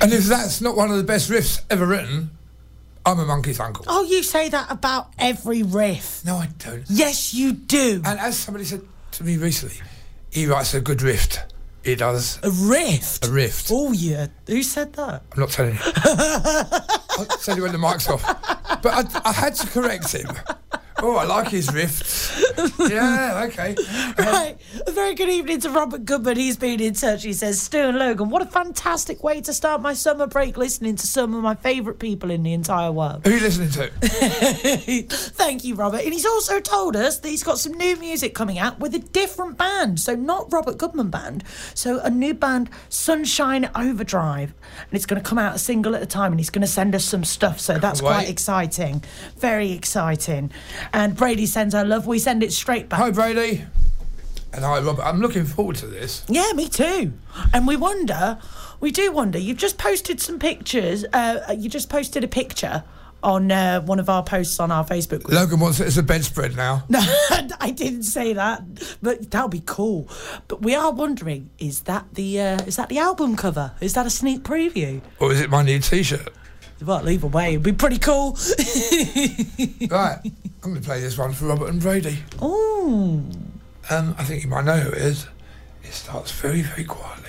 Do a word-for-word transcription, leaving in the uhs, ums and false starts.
And if that's not one of the best riffs ever written, I'm a monkey's uncle. Oh, you say that about every riff. No, I don't. Yes, you do. And as somebody said to me recently, he writes a good riff. He does. A rift? A rift. Oh, yeah. Who said that? I'm not telling you. I'll tell you when the mic's off. But I, I had to correct him. Oh, I like his rifts. Yeah, okay. Um, Right. A very good evening to Robert Goodman. He's been in touch. He says, Stu and Logan, what a fantastic way to start my summer break listening to some of my favourite people in the entire world. Who are you listening to? Thank you, Robert. And he's also told us that he's got some new music coming out with a different band. So not Robert Goodman Band. So a new band, Sunshine Overdrive. And it's going to come out a single at a time, and he's going to send us some stuff. So that's Wait. quite exciting. Very exciting. And Brady sends our love. We send it straight back. Hi, Brady. And hi, Robert. I'm looking forward to this. Yeah, me too. And we wonder, we do wonder, you've just posted some pictures. Uh, you just posted a picture on uh, one of our posts on our Facebook group. Logan wants it as a bedspread now. No, I didn't say that, but that would be cool. But we are wondering, is that the uh, is that the album cover? Is that a sneak preview? Or is it my new T-shirt? Well, either way, it'd be pretty cool. Right, I'm going to play this one for Robert and Brady. Ooh. Um, I think you might know who it is. It starts very, very quietly.